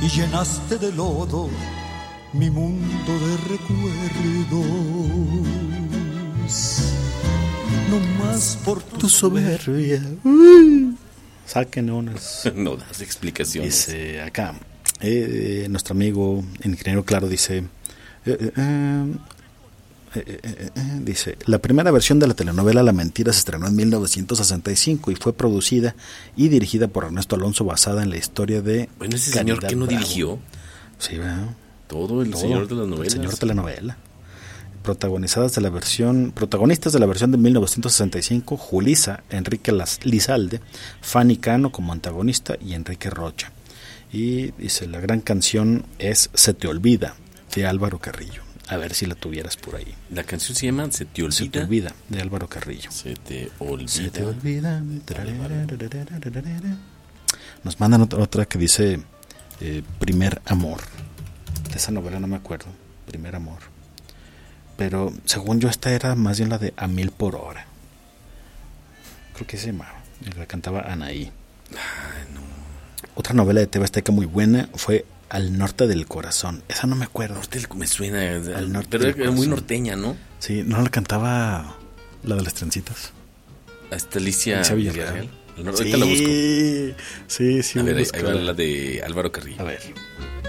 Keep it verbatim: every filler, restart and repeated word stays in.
y llenaste de lodo mi mundo de recuerdos. No más por tu, tu soberbia. Uh, saquen unas. No das explicaciones. Dice acá, eh, nuestro amigo ingeniero Claro dice, eh, eh, eh, eh, eh, dice, la primera versión de la telenovela La Mentira se estrenó en mil novecientos sesenta y cinco y fue producida y dirigida por Ernesto Alonso, basada en la historia de Bueno, ese señor Caridad que no Bravo. dirigió Sí, ¿verdad? todo el Todo, señor de las novelas. El señor de la novela. Protagonizadas de la versión, protagonistas de la versión de mil novecientos sesenta y cinco, Julissa, Enrique Las, Lizalde, Fanny Cano como antagonista y Enrique Rocha. Y dice, la gran canción es Se te olvida, de Álvaro Carrillo. A ver si la tuvieras por ahí. La canción se llama Se te olvida. Se te olvida, de Álvaro Carrillo. Se te olvida. Se te olvida. Nos mandan otra, otra que dice eh, Primer Amor. De esa novela no me acuerdo. Primer Amor. Pero según yo esta era más bien la de A Mil por Hora. Creo que se llamaba. La cantaba Anaí. Ay, no. Otra novela de T V Azteca muy buena fue Al Norte del Corazón. Esa no me acuerdo. Norte del, me suena. Al norte pero del era muy corazón. norteña, ¿no? Sí, no la cantaba la de las trencitas. Hasta Alicia, Alicia Villarreal. Villarreal. El norte, ahorita la busco. Sí, sí, sí. A ver, ahí, busco. ahí va la de Álvaro Carrillo. A ver.